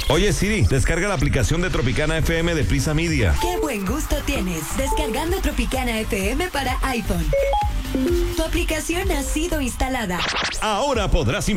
Oye Siri, descarga la aplicación de Tropicana FM de Prisa Media. ¡Qué buen gusto tienes! Descargando Tropicana FM para iPhone. Tu aplicación ha sido instalada. Ahora podrás